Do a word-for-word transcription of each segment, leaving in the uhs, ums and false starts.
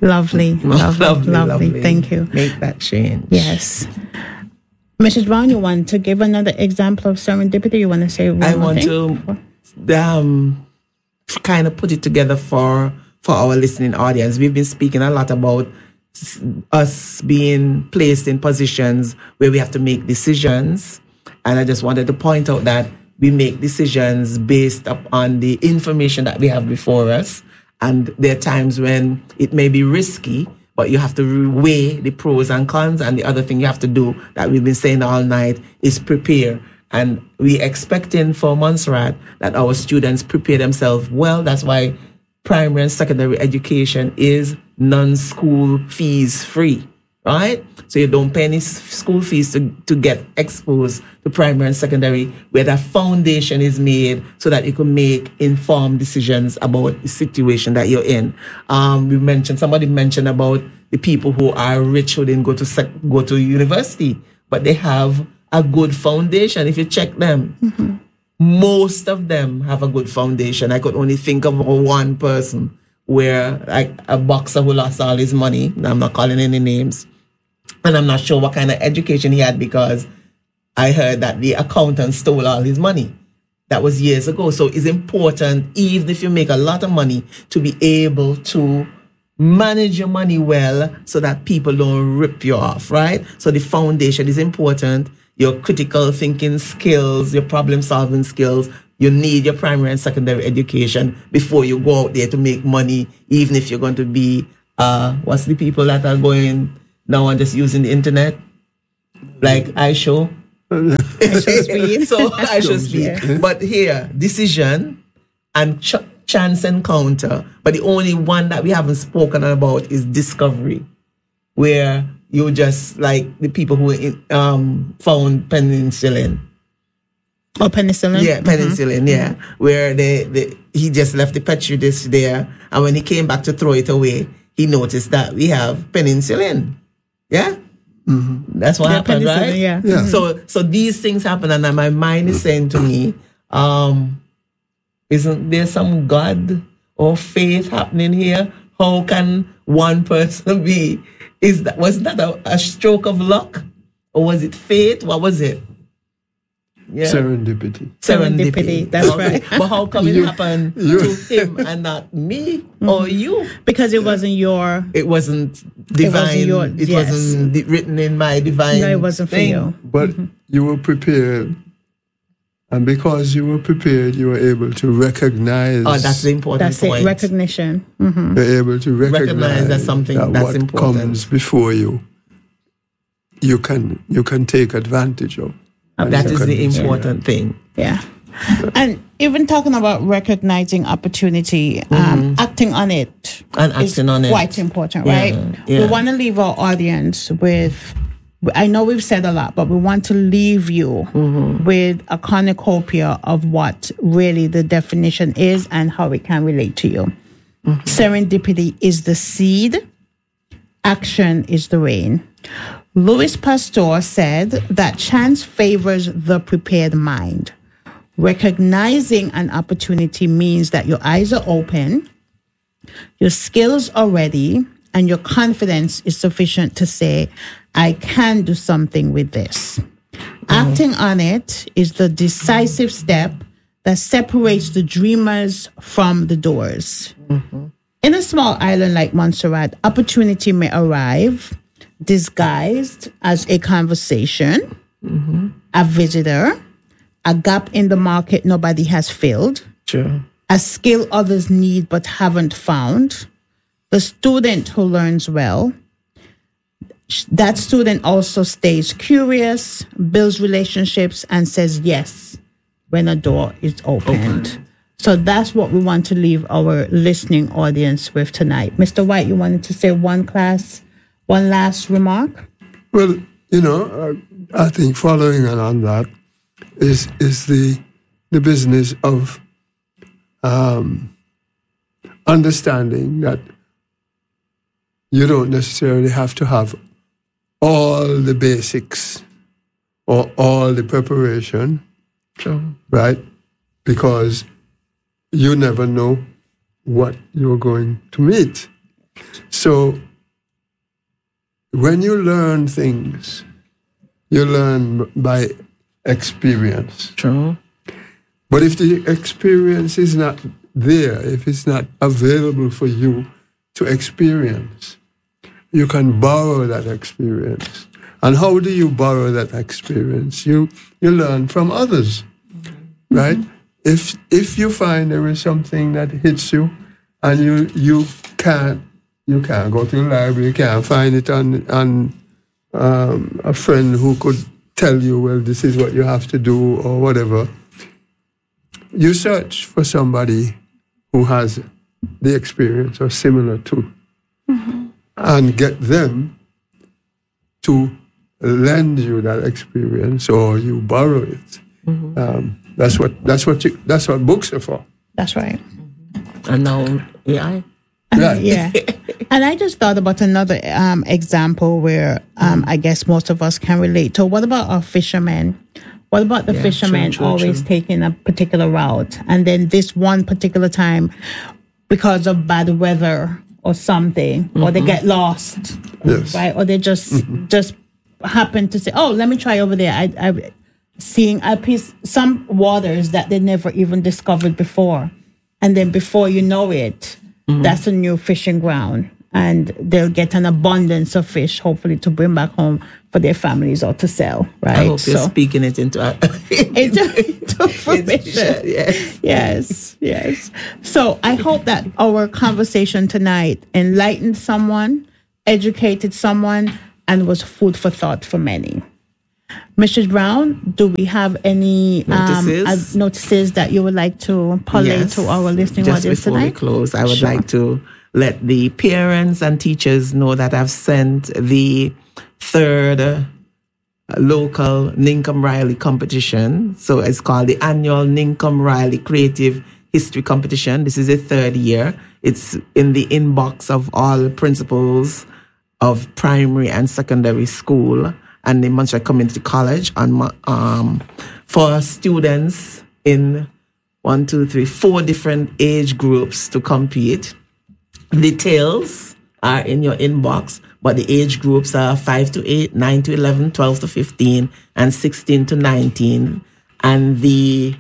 Lovely, lovely, lovely, lovely. Thank you. Make that change. Yes. Missus Brown, you want to give another example of serendipity? You want to say one I more want thing? to um, kind of put it together for for our listening audience. We've been speaking a lot about us being placed in positions where we have to make decisions. And I just wanted to point out that we make decisions based upon the information that we have before us. And there are times when it may be risky, but you have to weigh the pros and cons. And the other thing you have to do that we've been saying all night is prepare. And we expecting for Montserrat that our students prepare themselves well. That's why primary and secondary education is non-school fees free, right? So you don't pay any school fees to, to get exposed to primary and secondary, where the foundation is made so that you can make informed decisions about the situation that you're in. Um, we mentioned, somebody mentioned about the people who are rich who didn't go to sec, go to university, but they have a good foundation. If you check them, mm-hmm. most of them have a good foundation. I could only think of one person where, like, a boxer who lost all his money. I'm not calling any names. And I'm not sure what kind of education he had, because I heard that the accountant stole all his money. That was years ago. So it's important, even if you make a lot of money, to be able to manage your money well so that people don't rip you off, right? So the foundation is important. Your critical thinking skills, your problem solving skills. You need your primary and secondary education before you go out there to make money, even if you're going to be, uh, what's the people that are going now and just using the internet? Like iShow. iShow So iShow speak. Yeah. But here, decision and ch- chance encounter. But the only one that we haven't spoken about is discovery, where you just like the people who um, found penicillin. Oh, penicillin? Yeah, penicillin, mm-hmm. yeah. Where they, they he just left the petri dish there, and when he came back to throw it away, he noticed that we have penicillin. Yeah? Mm-hmm. That's what yeah, happened, right? Yeah. yeah. Mm-hmm. So so these things happen, and my mind is saying to me, um, isn't there some God or faith happening here? How can one person be? Is that was that a, a stroke of luck? Or was it fate? What was it? Yeah. Serendipity. Serendipity. Serendipity, that's right. But how come it You- happened you- to him and not me mm-hmm. or you? Because it wasn't your... It wasn't divine. It wasn't your- It yes. wasn't di- written in my divine No, it wasn't for thing. you. But mm-hmm. you were prepared. And because you were prepared, you were able to recognize... Oh, that's the important That's point. it, recognition. Mm-hmm. You're able to recognize, Recognize that something that that's what important. comes before you, you can you can take advantage of. And That you is can- the important thing. Yeah. And even talking about recognizing opportunity, Mm-hmm. um, acting on it And is acting on it. quite important, Yeah, right? yeah. We want to leave our audience with, I know we've said a lot, but we want to leave you Mm-hmm. with a cornucopia of what really the definition is and how it can relate to you. Mm-hmm. Serendipity is the seed. Action is the rain. Louis Pasteur said that chance favors the prepared mind. Recognizing an opportunity means that your eyes are open, your skills are ready, and your confidence is sufficient to say, I can do something with this. Mm-hmm. Acting on it is the decisive step that separates the dreamers from the doers. Mm-hmm. In a small island like Montserrat, opportunity may arrive disguised as a conversation, mm-hmm. a visitor, a gap in the market nobody has filled, Sure. a skill others need but haven't found, the student who learns well. That student also stays curious, builds relationships, and says yes when a door is opened. Open. So that's what we want to leave our listening audience with tonight. Mister White, you wanted to say one class, one last remark? Well, you know, uh, I think following on that is is the the business of um, understanding that you don't necessarily have to have all the basics or all the preparation, Sure. right? Because you never know what you're going to meet. So when you learn things, you learn by experience. True. But if the experience is not there, if it's not available for you to experience, you can borrow that experience. And how do you borrow that experience? You you learn from others, mm-hmm. right? If if you find there is something that hits you, and you you can't you can't go to the library, you can't find it on on um, a friend who could tell you, well, this is what you have to do or whatever. You search for somebody who has the experience or similar to, mm-hmm. and get them to lend you that experience, or you borrow it. Mm-hmm. Um, that's what that's what you, that's what books are for. That's right. And now A I. Right. Yeah. And I just thought about another um, example where um, I guess most of us can relate to. What about our fishermen? What about the yeah, fishermen true, true, always true. taking a particular route, and then this one particular time, because of bad weather or something, mm-hmm. or they get lost, yes. right? Or they just mm-hmm. just happen to say, "Oh, let me try over there." I, I seeing I piece some waters that they never even discovered before, and then before you know it, mm-hmm. that's a new fishing ground, and they'll get an abundance of fish, hopefully to bring back home for their families or to sell. Right? I hope you're so, speaking it into a, into, into fruition. Yes. yes, yes. So I hope that our conversation tonight enlightened someone, educated someone, and was food for thought for many. Missus Brown, do we have any notices, um, uh, notices that you would like to parlay yes. to our listening Just audience before tonight? we close, I would sure. like to let the parents and teachers know that I've sent the third uh, local Ninkum Riley competition. So it's called the annual Ninkum Riley Creative History Competition. This is the third year. It's in the inbox of all principals of primary and secondary school and the Montreal Community College on um, for students in one, two, three, four different age groups to compete. Details are in your inbox, but the age groups are five to eight, nine to eleven, twelve to fifteen, and sixteen to nineteen. And the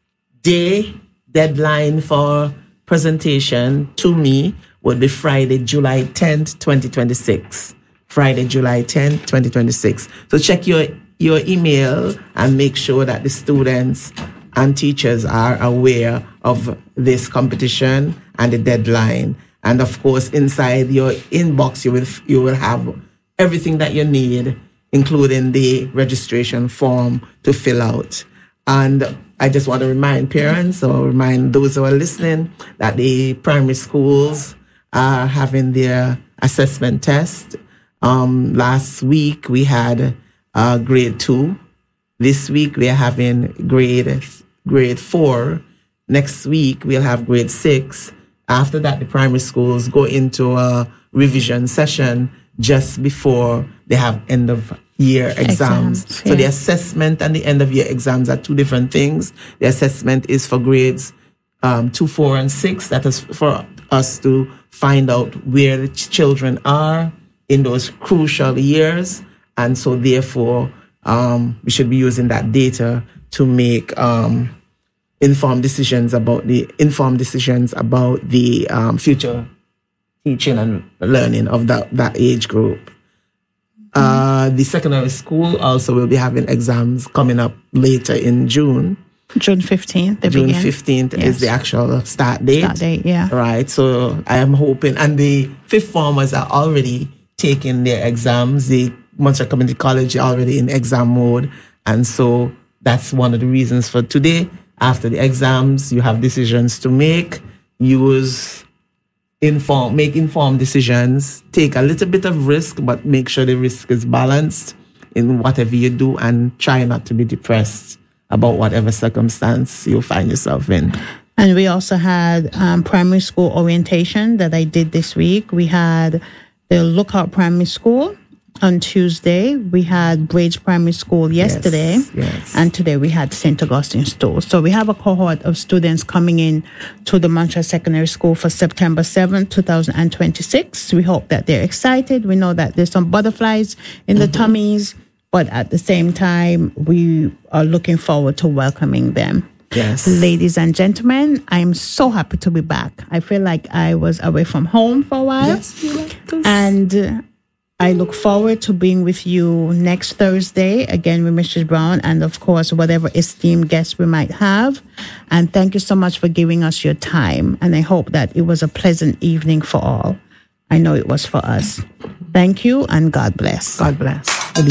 day deadline for presentation to me would be Friday, July tenth, twenty twenty-six. Friday, July tenth, twenty twenty-six. So check your, your email and make sure that the students and teachers are aware of this competition and the deadline. And of course, inside your inbox, you will you will have everything that you need, including the registration form to fill out. And I just want to remind parents or remind those who are listening that the primary schools are having their assessment test. Um, last week we had uh, grade two. This week we are having grade grade four. Next week we'll have grade six. After that, the primary schools go into a revision session just before they have end of year exams. exams so yeah. the assessment and the end of year exams are two different things. The assessment is for grades um, two, four, and six. That is for us to find out where the ch- children are in those crucial years. And so therefore, um, we should be using that data to make um, informed decisions about the informed decisions about the um, future teaching and learning of that, that age group. Mm-hmm. Uh, the secondary school also will be having exams coming up later in June. June fifteenth, they June begin. fifteenth Yes. is the actual start date. Start date, yeah. Right. So I am hoping, and the fifth formers are already taking their exams. The Montreal Community College are already in exam mode. And so that's one of the reasons for today. After the exams, you have decisions to make. Use inform, make informed decisions. Take a little bit of risk, but make sure the risk is balanced in whatever you do, and try not to be depressed about whatever circumstance you find yourself in. And we also had um, primary school orientation that I did this week. We had the Lookout Primary School on Tuesday. We had Bridge Primary School yesterday. Yes, yes. And today we had Saint Augustine School. So we have a cohort of students coming in to the Montreal Secondary School for September seventh, twenty twenty-six. We hope that they're excited. We know that there's some butterflies in the mm-hmm. tummies, but at the same time, we are looking forward to welcoming them. Yes. Ladies and gentlemen, I'm so happy to be back. I feel like I was away from home for a while. Yes, you like and uh, I look forward to being with you next Thursday, again with Missus Brown, and of course, whatever esteemed guests we might have. And thank you so much for giving us your time. And I hope that it was a pleasant evening for all. I know it was for us. Thank you, and God bless. God bless.